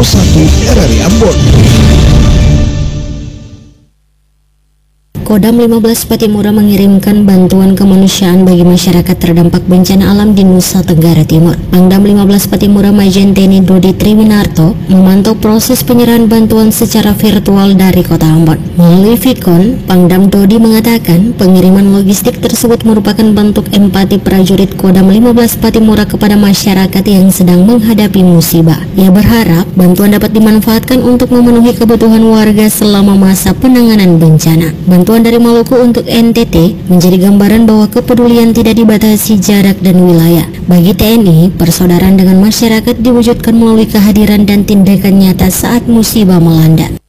1 RRI Ambon. Kodam 15 Patimura mengirimkan bantuan kemanusiaan bagi masyarakat terdampak bencana alam di Nusa Tenggara Timur. Pangdam 15 Patimura Majen TNI Dodi Triwinarto memantau proses penyerahan bantuan secara virtual dari Kota Ambon. Melalui Vicon, Pangdam Dodi mengatakan pengiriman logistik tersebut merupakan bentuk empati prajurit Kodam 15 Patimura kepada masyarakat yang sedang menghadapi musibah. Ia berharap bantuan dapat dimanfaatkan untuk memenuhi kebutuhan warga selama masa penanganan bencana. Bantuan dari Maluku untuk NTT menjadi gambaran bahwa kepedulian tidak dibatasi jarak dan wilayah. Bagi TNI, persaudaraan dengan masyarakat diwujudkan melalui kehadiran dan tindakan nyata saat musibah melanda.